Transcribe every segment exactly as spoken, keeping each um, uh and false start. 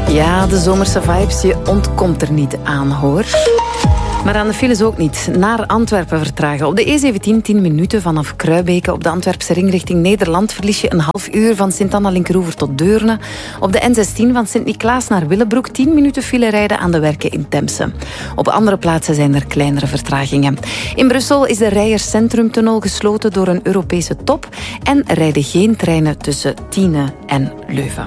Ja, de zomerse vibes, je ontkomt er niet aan, hoor. Maar aan de files ook niet. Naar Antwerpen vertragen. Op de E zeventien tien minuten vanaf Kruibeke. Op de Antwerpse ring richting Nederland verlies je een half uur van Sint-Anna-Linkeroever tot Deurne. Op de N zestien van Sint-Niklaas naar Willebroek tien minuten file rijden aan de Werken in Temse. Op andere plaatsen zijn er kleinere vertragingen. In Brussel is de Rijers Centrumtunnel gesloten door een Europese top en rijden geen treinen tussen Tiene en Leuven.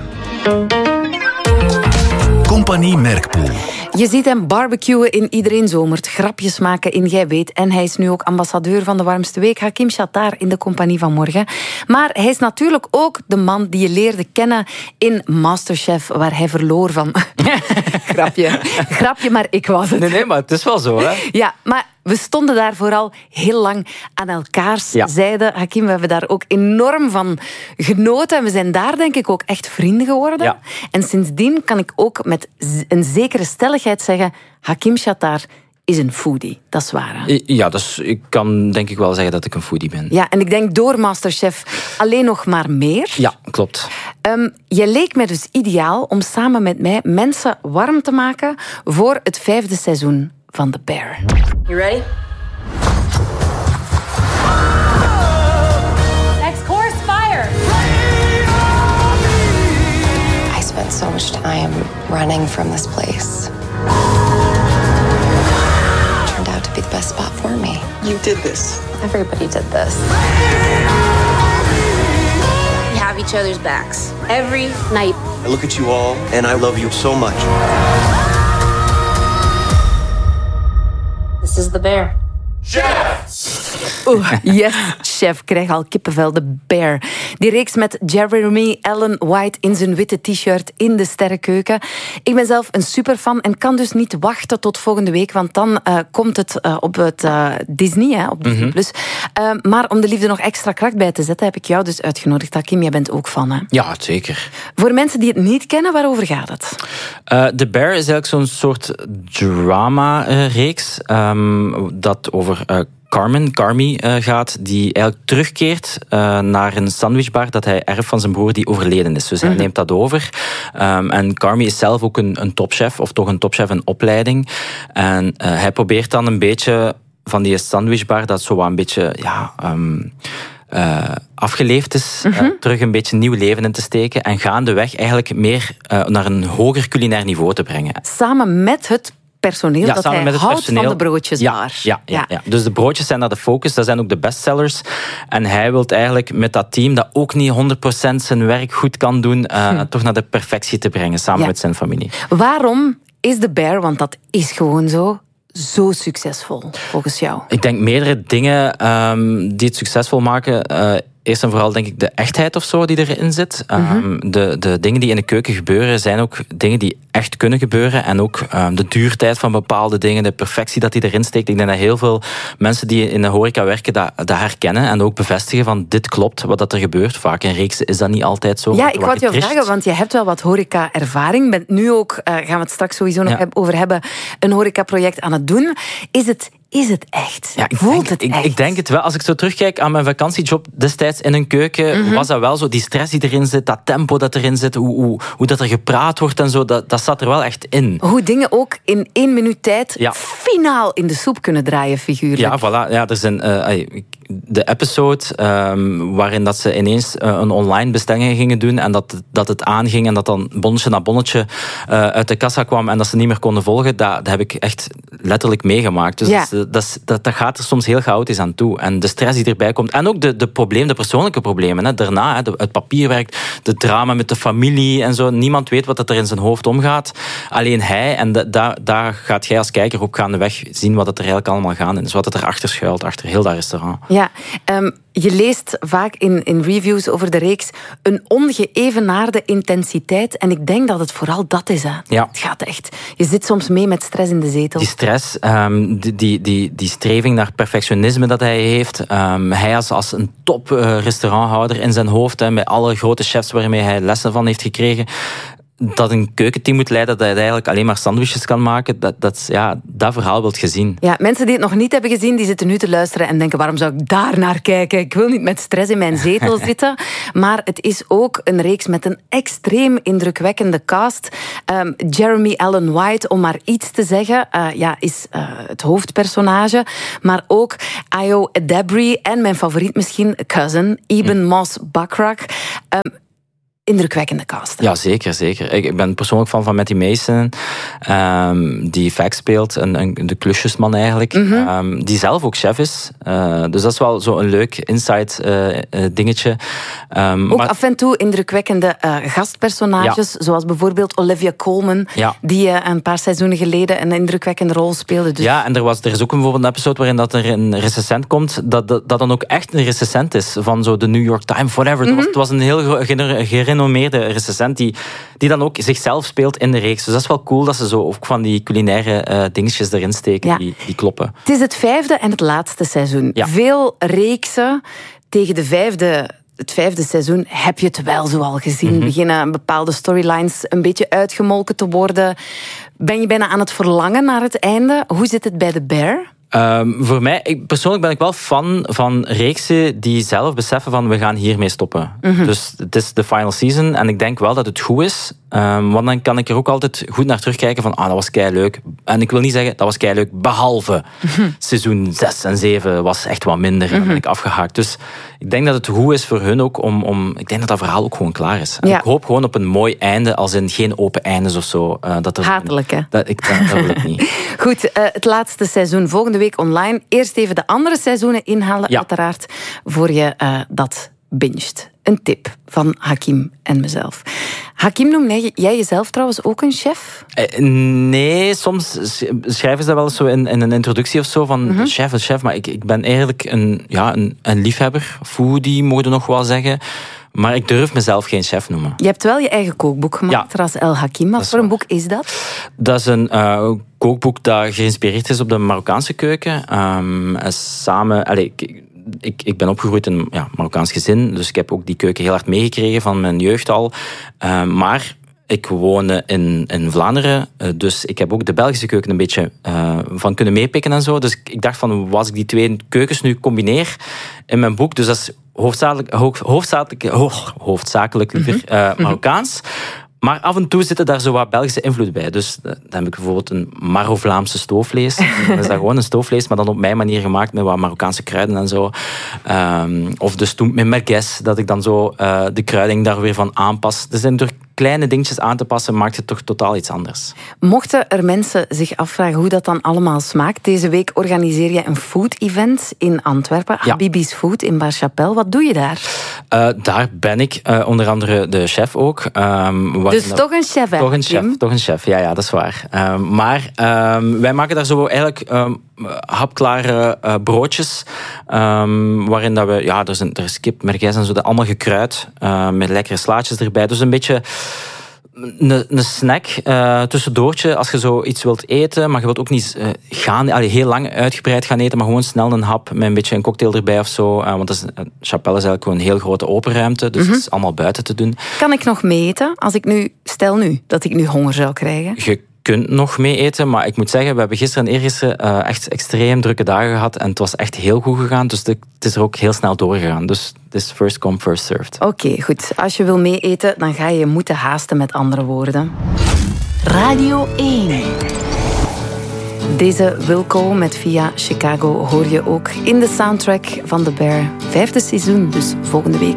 Compagnie Merkpoel. Je ziet hem barbecuen in Iedereen Zomert, grapjes maken in Gij Weet. En hij is nu ook ambassadeur van de warmste week, Hakim Shatar, in de Compagnie van Morgen. Maar hij is natuurlijk ook de man die je leerde kennen in Masterchef, waar hij verloor van... Grapje. Grapje, maar ik was het. Nee, nee, maar het is wel zo, hè? Ja, maar we stonden daar vooral heel lang aan elkaars ja. zijde. Hakim, we hebben daar ook enorm van genoten. En we zijn daar denk ik ook echt vrienden geworden. Ja. En sindsdien kan ik ook met een zekere stelligheid zeggen... Hakim Shatar is een foodie. Dat is waar, hè? Ja, dus ik kan denk ik wel zeggen dat ik een foodie ben. Ja, en ik denk door Masterchef alleen nog maar meer. Ja, klopt. Um, je leek mij dus ideaal om samen met mij mensen warm te maken voor het vijfde seizoen van The Bear. You ready? Next course, fire! I spent so much time running from this place. It turned out to be the best spot for me. You did this. Everybody did this. We have each other's backs every night. I look at you all and I love you so much. This is The Bear. Oeh, yes, chef. Ik krijg al kippenvel, The Bear. Die reeks met Jeremy Allen White in zijn witte t-shirt in de sterrenkeuken. Ik ben zelf een superfan en kan dus niet wachten tot volgende week, want dan uh, komt het uh, op het uh, Disney, hè, op Disney+. Mm-hmm. Plus. Uh, maar om de liefde nog extra kracht bij te zetten, heb ik jou dus uitgenodigd. Hakim, jij bent ook fan, hè? Ja, zeker. Voor mensen die het niet kennen, waarover gaat het? Uh, The Bear is eigenlijk zo'n soort drama-reeks um, dat over... Uh, Carmen, Carmi, uh, gaat, die eigenlijk terugkeert uh, naar een sandwichbar dat hij erft van zijn broer die overleden is. Dus hij mm-hmm. neemt dat over. Um, en Carmi is zelf ook een, een topchef, of toch een topchef in opleiding. En uh, hij probeert dan een beetje van die sandwichbar, dat zo wat een beetje... ja. Um, Uh, afgeleefd is, mm-hmm. uh, terug een beetje nieuw leven in te steken en gaandeweg eigenlijk meer uh, naar een hoger culinair niveau te brengen. Samen met het personeel ja, dat samen hij met het houdt personeel. van de broodjes ja, daar. Ja, ja, ja. Ja. Dus de broodjes zijn daar de focus, dat zijn ook de bestsellers. En hij wil eigenlijk met dat team, dat ook niet honderd procent zijn werk goed kan doen, uh, hm. toch naar de perfectie te brengen, samen ja. met zijn familie. Waarom is The Bear, want dat is gewoon zo... zo succesvol, volgens jou? Ik denk meerdere dingen um, die het succesvol maken. Uh, Eerst en vooral denk ik de echtheid of zo die erin zit. Mm-hmm. Um, de, de dingen die in de keuken gebeuren zijn ook dingen die echt kunnen gebeuren. En ook um, de duurtijd van bepaalde dingen, de perfectie dat die erin steekt. Ik denk dat heel veel mensen die in de horeca werken dat, dat herkennen en ook bevestigen van dit klopt, wat dat er gebeurt. Vaak in reeksen is dat niet altijd zo. Ja, ik wou het jou vragen, want je hebt wel wat horeca-ervaring. Bent nu ook, uh, gaan we het straks sowieso nog ja. over hebben, een horeca-project aan het doen. Is het... Is het echt? Ja, ik Voelt denk, het ik, echt? Ik denk het wel. Als ik zo terugkijk aan mijn vakantiejob destijds in een keuken, mm-hmm. was dat wel zo. Die stress die erin zit, dat tempo dat erin zit, hoe, hoe, hoe dat er gepraat wordt en zo, dat, dat zat er wel echt in. Hoe dingen ook in één minuut tijd ja. finaal in de soep kunnen draaien, figuurlijk. Ja, voilà. Ja, er zijn uh, de episode um, waarin dat ze ineens uh, een online bestelling gingen doen en dat, dat het aanging en dat dan bonnetje na bonnetje uh, uit de kassa kwam en dat ze niet meer konden volgen, dat, dat heb ik echt letterlijk meegemaakt. Dus ja. dat, dat, dat, dat gaat er soms heel chaotisch aan toe. En de stress die erbij komt. En ook de, de problemen, de persoonlijke problemen. Hè. Daarna, hè, de, het papierwerk, de drama met de familie en zo. Niemand weet wat er in zijn hoofd omgaat. Alleen hij. En de, da, daar gaat jij als kijker ook gaandeweg zien wat het er eigenlijk allemaal gaat. En dus wat het erachter schuilt, achter heel dat restaurant. Ja, um, je leest vaak in, in reviews over de reeks een ongeëvenaarde intensiteit. En ik denk dat het vooral dat is. Hè. Ja. Het gaat echt. Je zit soms mee met stress in de zetel. Die stress, um, die, die, die, die streving naar perfectionisme dat hij heeft. Um, hij als, als een top uh, restauranthouder in zijn hoofd, hè, met alle grote chefs waarmee hij lessen van heeft gekregen. dat een keukenteam moet leiden dat hij eigenlijk alleen maar sandwiches kan maken, dat, dat, ja, dat verhaal wilt je zien. Ja, mensen die het nog niet hebben gezien, die zitten nu te luisteren en denken, waarom zou ik daar naar kijken? Ik wil niet met stress in mijn zetel zitten. Maar het is ook een reeks met een extreem indrukwekkende cast. Um, Jeremy Allen White, om maar iets te zeggen, uh, ja, is uh, het hoofdpersonage. Maar ook Ayo Edebiri en mijn favoriet misschien, Cousin, Eben hm. Moss Backrack. Um, Indrukwekkende cast. Ja, zeker, zeker. Ik ben persoonlijk fan van Matty Mason, um, die Fax speelt, een, een, de klusjesman eigenlijk, mm-hmm. um, die zelf ook chef is. Uh, dus dat is wel zo'n leuk inside uh, uh, dingetje. Um, ook maar... af en toe indrukwekkende uh, gastpersonages, ja. zoals bijvoorbeeld Olivia Colman, ja. die uh, een paar seizoenen geleden een indrukwekkende rol speelde. Dus... Ja, en er, was, er is ook bijvoorbeeld een episode waarin dat er een recensent komt, dat, dat, dat dan ook echt een recensent is van zo de New York Times, whatever. Mm-hmm. Het was, het was een heel gener- gerenommeerde recensent die, die dan ook zichzelf speelt in de reeks. Dus dat is wel cool dat ze zo ook van die culinaire uh, dingetjes erin steken, ja. die, die kloppen. Het is het vijfde en het laatste seizoen. Ja. Veel reeksen tegen de vijfde... Het vijfde seizoen heb je het wel zo al gezien. Mm-hmm. Beginnen bepaalde storylines een beetje uitgemolken te worden. Ben je bijna aan het verlangen naar het einde? Hoe zit het bij The Bear? Um, voor mij, ik, persoonlijk ben ik wel fan van reeksen die zelf beseffen van we gaan hiermee stoppen. Mm-hmm. Dus het is de final season en ik denk wel dat het goed is. Um, want dan kan ik er ook altijd goed naar terugkijken van ah, dat was keileuk. En ik wil niet zeggen, dat was keileuk, behalve mm-hmm. seizoen zes en zeven was echt wat minder. Mm-hmm. En dan ben ik afgehaakt. Dus ik denk dat het goed is voor hun ook om... om ik denk dat dat verhaal ook gewoon klaar is. En ja. ik hoop gewoon op een mooi einde, als in geen open eindes of zo. Uh, dat er, Hatelijk, hè? Dat, ik, dat, dat wil ik niet. Goed, uh, het laatste seizoen volgende week online. Eerst even de andere seizoenen inhalen, ja. uiteraard, voor je uh, dat binget. Een tip van Hakim en mezelf. Hakim, noem jij jezelf trouwens ook een chef? Eh, nee, soms schrijven ze dat wel eens zo in, in een introductie of zo, van mm-hmm. chef, een chef. Maar ik, ik ben eigenlijk een, ja, een, een liefhebber. Foodie, mogen we nog wel zeggen. Maar ik durf mezelf geen chef noemen. Je hebt wel je eigen kookboek gemaakt, ja. Ras El Hakim. Wat voor een boek is dat? Dat is een uh, kookboek dat geïnspireerd is op de Marokkaanse keuken. Um, samen... Allez, ik, Ik, ik ben opgegroeid in een ja, Marokkaans gezin, dus ik heb ook die keuken heel hard meegekregen van mijn jeugd al. Uh, maar ik woonde in, in Vlaanderen, uh, dus ik heb ook de Belgische keuken een beetje uh, van kunnen meepikken en zo. Dus ik, ik dacht van, als ik die twee keukens nu combineer in mijn boek, dus dat is hoofdzakelijk, hoofd, hoofdzakelijk, hoofd, hoofdzakelijk liever uh, Marokkaans. Maar af en toe zitten daar zo wat Belgische invloed bij. Dus dan heb ik bijvoorbeeld een Maro-Vlaamse stoofvlees. Dan is dat gewoon een stoofvlees, maar dan op mijn manier gemaakt met wat Marokkaanse kruiden en zo. Um, of de stoem met merguez, dat ik dan zo uh, de kruiding daar weer van aanpas. Dus door kleine dingetjes aan te passen, maakt het toch totaal iets anders. Mochten er mensen zich afvragen hoe dat dan allemaal smaakt, deze week organiseer je een food-event in Antwerpen. Ja. Habibi's Food in Bar Chapelle. Wat doe je daar? Uh, daar ben ik, uh, onder andere de chef ook. Um, dus toch een chef, hè? Toch een chef, toch een chef. Ja, ja, dat is waar. Um, maar um, wij maken daar zo eigenlijk um, hapklare uh, broodjes, um, waarin dat we, ja, er is, een, er is kip, merguez en zo, dat allemaal gekruid, uh, met lekkere slaatjes erbij. Dus een beetje een, een snack, uh, tussendoortje, als je zo iets wilt eten, maar je wilt ook niet uh, gaan, allee, heel lang uitgebreid gaan eten, maar gewoon snel een hap met een beetje een cocktail erbij of zo. Uh, want dat is, uh, Chapelle is eigenlijk gewoon een heel grote open ruimte, dus mm-hmm. het is allemaal buiten te doen. Kan ik nog mee eten? Als ik nu, stel nu, dat ik nu honger zou krijgen? Je kunt nog mee eten, maar ik moet zeggen, we hebben gisteren en eergisteren uh, echt extreem drukke dagen gehad en het was echt heel goed gegaan, dus de, het is er ook heel snel doorgegaan. Dus het is first come, first served. Oké, okay, goed. Als je wil mee eten, dan ga je je moeten haasten, met andere woorden. Radio één. Deze Wilco met Via Chicago hoor je ook in de soundtrack van The Bear. Vijfde seizoen, dus volgende week.